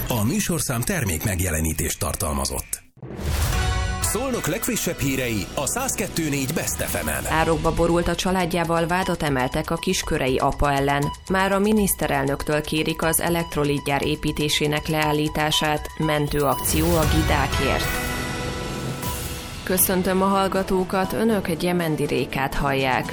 A műsorszám termék megjelenítést tartalmazott. Szolnok legfrissebb hírei a 102.4 Best FM-en. Árokba borult a családjával, vádat emeltek a kiskörei apa ellen. Már a miniszterelnöktől kérik az elektrolitgyár építésének leállítását, mentőakció a gidákért. Köszöntöm a hallgatókat, önök Gyemendi Rékát hallják.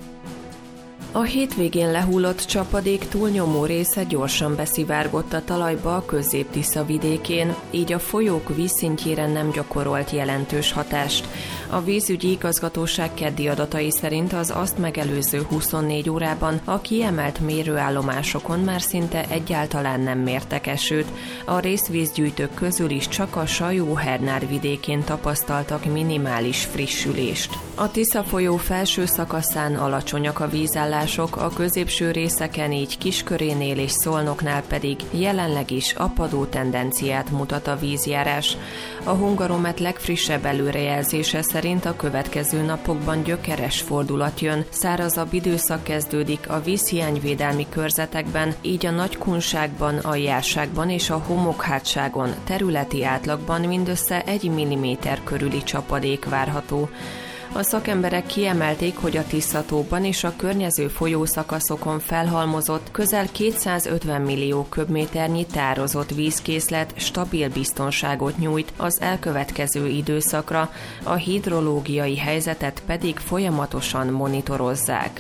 A hétvégén lehullott csapadék túlnyomó része gyorsan beszivárgott a talajba a Közép-Tisza vidékén, így a folyók vízszintjére nem gyakorolt jelentős hatást. A vízügyi igazgatóság keddi adatai szerint az azt megelőző 24 órában a kiemelt mérőállomásokon már szinte egyáltalán nem mértek esőt. A részvízgyűjtők közül is csak a Sajó-Hernár vidékén tapasztaltak minimális frissülést. A Tisza folyó felső szakaszán alacsonyak a vízállások, a középső részeken, így Kiskörénél és Szolnoknál pedig jelenleg is apadó tendenciát mutat a vízjárás. A Hungaromet legfrissebb előrejelzése szerint a következő napokban gyökeres fordulat jön. Szárazabb időszak kezdődik a vízhiányvédelmi körzetekben, így a Nagykunságban, a Járságban és a Homokhátságon területi átlagban mindössze 1 mm körüli csapadék várható. A szakemberek kiemelték, hogy a Tisza-tóban és a környező folyószakaszokon felhalmozott közel 250 millió köbméternyi tározott vízkészlet stabil biztonságot nyújt az elkövetkező időszakra, a hidrológiai helyzetet pedig folyamatosan monitorozzák.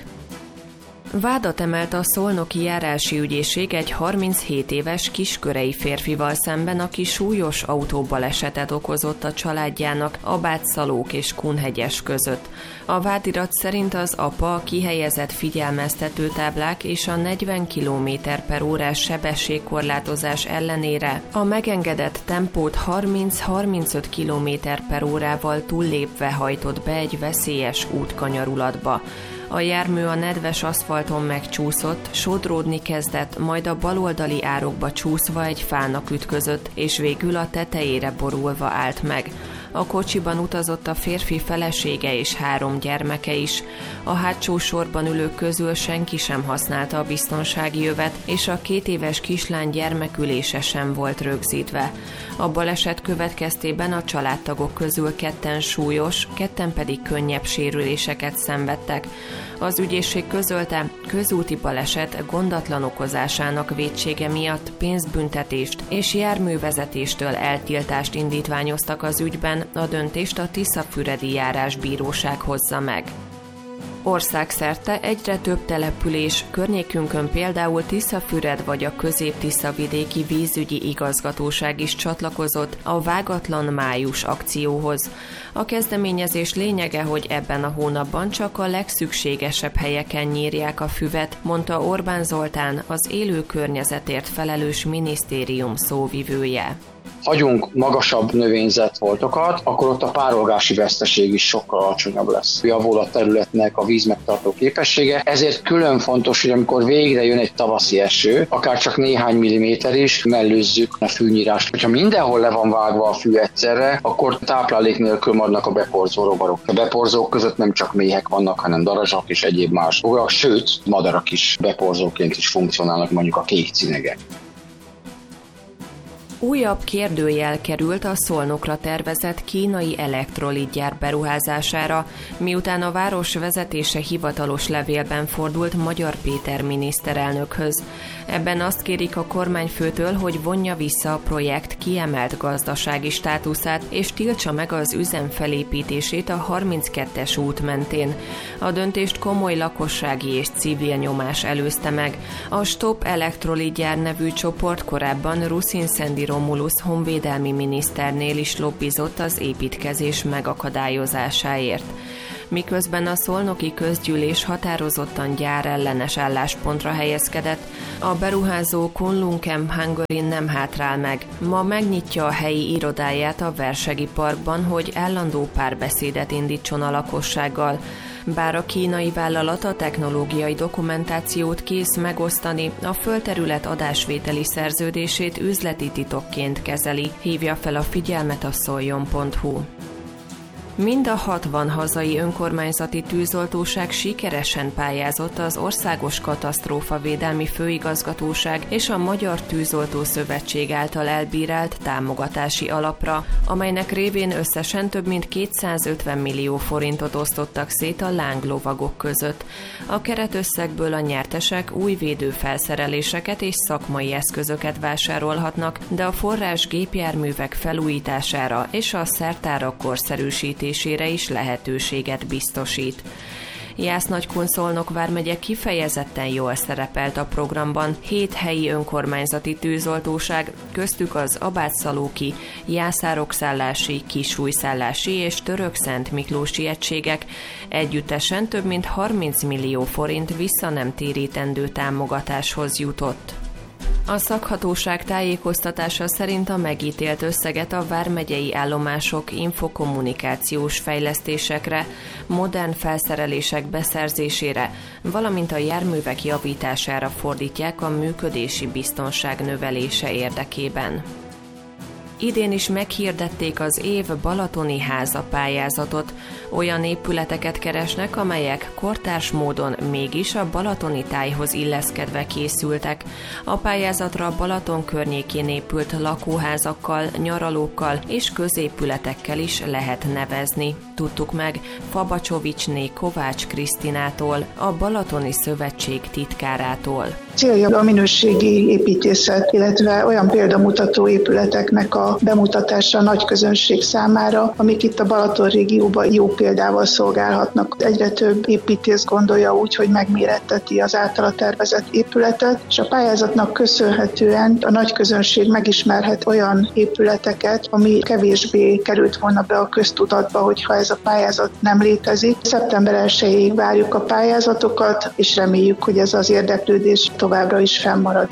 Vádat emelt a Szolnoki Járási Ügyészség egy 37 éves kiskörei férfival szemben, aki súlyos autóbalesetet okozott a családjának Abátszalók és Kunhegyes között. A vádirat szerint az apa kihelyezett figyelmeztetőtáblák és a 40 km/órás sebességkorlátozás ellenére a megengedett tempót 30-35 km/órával túllépve hajtott be egy veszélyes útkanyarulatba. A jármű a nedves aszfalton megcsúszott, sodródni kezdett, majd a baloldali árokba csúszva egy fának ütközött, és végül a tetejére borulva állt meg. A kocsiban utazott a férfi felesége és 3 gyermeke is. A hátsó sorban ülők közül senki sem használta a biztonsági övet, és a 2 éves kislány gyermekülése sem volt rögzítve. A baleset következtében a családtagok közül 2 súlyos, 2 pedig könnyebb sérüléseket szenvedtek. Az ügyészség közölte, közúti baleset gondatlan okozásának vétsége miatt pénzbüntetést és járművezetéstől eltiltást indítványoztak az ügyben, a döntést a Tiszafüredi Járásbíróság hozza meg. Országszerte egyre több település, környékünkön például Tiszafüred vagy a Közép-Tisza vidéki vízügyi igazgatóság is csatlakozott a Vágatlan május akcióhoz. A kezdeményezés lényege, hogy ebben a hónapban csak a legszükségesebb helyeken nyírják a füvet, mondta Orbán Zoltán, az élő környezetért felelős minisztérium szóvivője. Hagyunk magasabb növényzetfoltokat, akkor ott a párolgási veszteség is sokkal alacsonyabb lesz. Javul a területnek a vízmegtartó képessége, ezért külön fontos, hogy amikor végre jön egy tavaszi eső, akár csak néhány milliméter is, mellőzzük a fűnyírást. Hogyha mindenhol le van vágva a fű egyszerre, akkor táplálék nélkül maradnak a beporzó rovarok. A beporzók között nem csak méhek vannak, hanem darazsak és egyéb más rovarok, sőt, madarak is beporzóként is funkcionálnak, mondjuk a kék cinegek. Újabb kérdőjel került a Szolnokra tervezett kínai elektrolitgyár beruházására, miután a város vezetése hivatalos levélben fordult Magyar Péter miniszterelnökhöz. Ebben azt kérik a kormányfőtől, hogy vonja vissza a projekt kiemelt gazdasági státuszát, és tiltsa meg az üzem felépítését a 32-es út mentén. A döntést komoly lakossági és civil nyomás előzte meg. A Stop Elektrolitgyár nevű csoport korábban Rusin-Szendi Romulusz honvédelmi miniszternél is lobbizott az építkezés megakadályozásáért. Miközben a szolnoki közgyűlés határozottan gyárellenes álláspontra helyezkedett, a beruházó Kunlunkem Hungary nem hátrál meg. Ma megnyitja a helyi irodáját a Versegi Parkban, hogy állandó párbeszédet indítson a lakossággal. Bár a kínai vállalat a technológiai dokumentációt kész megosztani, a földterület adásvételi szerződését üzleti titokként kezeli, hívja fel a figyelmet a szoljon.hu. Mind a 60 hazai önkormányzati tűzoltóság sikeresen pályázott az Országos Katasztrófavédelmi Főigazgatóság és a Magyar Tűzoltó Szövetség által elbírált támogatási alapra, amelynek révén összesen több mint 250 millió forintot osztottak szét a lánglovagok között. A keretösszegből a nyertesek új védőfelszereléseket és szakmai eszközöket vásárolhatnak, de a forrás gépjárművek felújítására és a szertárak korszerűsítésére is lehetőséget biztosít. Jász-Nagykun-Szolnok vármegye kifejezetten jól szerepelt a programban. 7 helyi önkormányzati tűzoltóság, köztük az Abátszalóki, Jászárokszállási, Kisújszállási és Törökszent Miklósi egységek együttesen több mint 30 millió forint vissza nem térítendő támogatáshoz jutott. A szakhatóság tájékoztatása szerint a megítélt összeget a vármegyei állomások infokommunikációs fejlesztésekre, modern felszerelések beszerzésére, valamint a járművek javítására fordítják a működési biztonság növelése érdekében. Idén is meghirdették az év balatoni háza pályázatot. Olyan épületeket keresnek, amelyek kortárs módon mégis a balatoni tájhoz illeszkedve készültek. A pályázatra Balaton környékén épült lakóházakkal, nyaralókkal és középületekkel is lehet nevezni. Tudtuk meg Fabacsovicsné Kovács Krisztinától, a Balatoni Szövetség titkárától. Célja a minőségi építészet, illetve olyan példamutató épületeknek a bemutatása a nagy közönség számára, amik itt a Balaton régióban jó példával szolgálhatnak. Egyre több építész gondolja úgy, hogy megméretteti az általa tervezett épületet, és a pályázatnak köszönhetően a nagy közönség megismerhet olyan épületeket, ami kevésbé került volna be a köztudatba, hogyha ez a pályázat nem létezik. Szeptember 1-ig várjuk a pályázatokat, és reméljük, hogy ez az érdeklődés továbbra is fennmarad.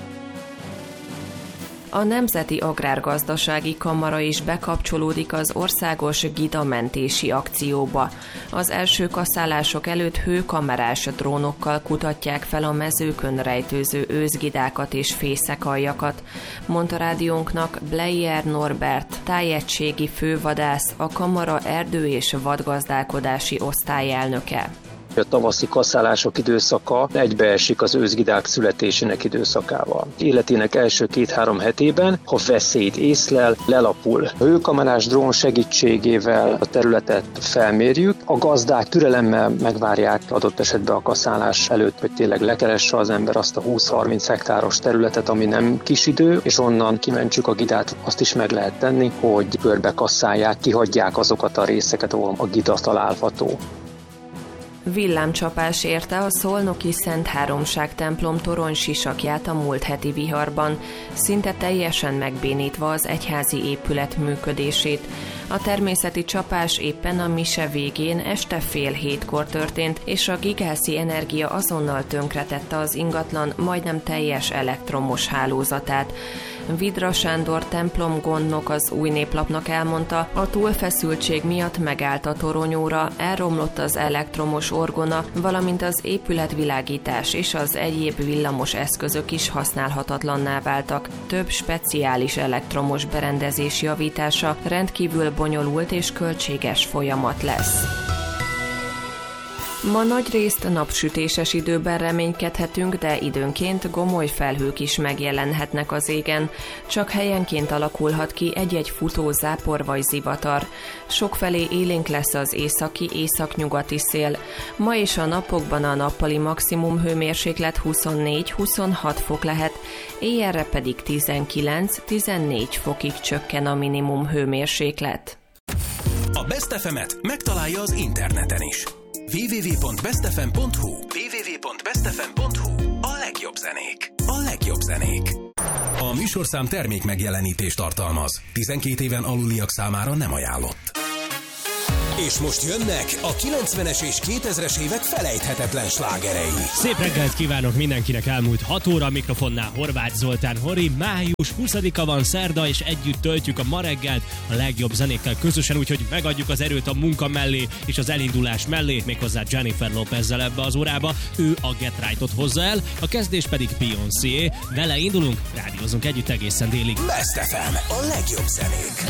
A Nemzeti Agrárgazdasági Kamara is bekapcsolódik az országos gidamentési akcióba. Az első kaszálások előtt hőkamerás drónokkal kutatják fel a mezőkön rejtőző őszgidákat és fészekaljakat, mondta rádiónknak Bleyer Norbert, tájegységi fővadász, a Kamara erdő- és vadgazdálkodási osztályelnöke. A tavaszi kaszálások időszaka egybeesik az őszgidák születésének időszakával. Életének első 2-3 hetében, ha veszélyt észlel, lelapul. A hőkamerás drón segítségével a területet felmérjük. A gazdák türelemmel megvárják adott esetben a kaszálás előtt, hogy tényleg lekeresse az ember azt a 20-30 hektáros területet, ami nem kis idő, és onnan kimentsük a gidát. Azt is meg lehet tenni, hogy körbe kasszálják, kihagyják azokat a részeket, ahol a gida található. Villámcsapás érte a szolnoki Szent Háromság templom toronysisakját a múlt heti viharban, szinte teljesen megbénítva az egyházi épület működését. A természeti csapás éppen a mise végén este 6:30-kor történt, és a Gigászi Energia azonnal tönkretette az ingatlan majdnem teljes elektromos hálózatát. Vidra Sándor templomgondnok az Új Néplapnak elmondta, a túlfeszültség miatt megállt a toronyóra, elromlott az elektromos orgona, valamint az épületvilágítás és az egyéb villamos eszközök is használhatatlanná váltak. Több speciális elektromos berendezés javítása rendkívül bonyolult és költséges folyamat lesz. Ma nagyrészt napsütéses időben reménykedhetünk, de időnként gomoly felhők is megjelenhetnek az égen. Csak helyenként alakulhat ki egy-egy futó zápor vagy zivatar. Sokfelé élénk lesz az északi-északnyugati szél. Ma és a napokban a nappali maximum hőmérséklet 24-26 fok lehet, éjjelre pedig 19-14 fokig csökken a minimum hőmérséklet. A Best FM-et megtalálja az interneten is. www.bestfm.hu a legjobb zenék. A legjobb zenék. A műsorszám termék megjelenítést tartalmaz. 12 éven aluliak számára nem ajánlott. És most jönnek a 90-es és 2000-es évek felejthetetlen slágerei. Szép reggelt kívánok mindenkinek, elmúlt 6 óra, mikrofonnál Horváth Zoltán Hori. Május 20-a van, szerda, és együtt töltjük a ma reggelt a legjobb zenékkel közösen, úgyhogy megadjuk az erőt a munka mellé és az elindulás mellé, méghozzá Jennifer Lopezzel ebbe az órába. Ő a Get Right-ot hozza el, a kezdés pedig Beyoncé. Vele indulunk, rádiózunk együtt egészen délig. Best FM, a legjobb zenék.